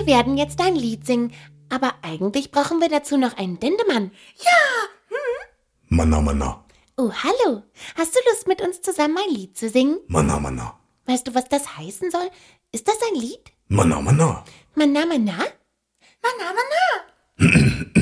werden jetzt ein Lied singen, aber eigentlich brauchen wir dazu noch einen Dendemann. Ja. Manna, Manna. Oh, hallo. Hast du Lust, mit uns zusammen ein Lied zu singen? Manna, Manna. Weißt du, was das heißen soll? Ist das ein Lied? Manna, Manna. Manna, manna? Manna, manna.